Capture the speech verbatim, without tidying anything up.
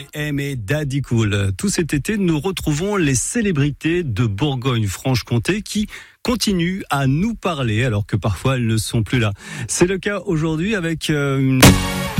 I Am et Daddy Cool. Tout cet été, nous retrouvons les célébrités de Bourgogne-Franche-Comté qui continuent à nous parler alors que parfois elles ne sont plus là. C'est le cas aujourd'hui avec euh, une...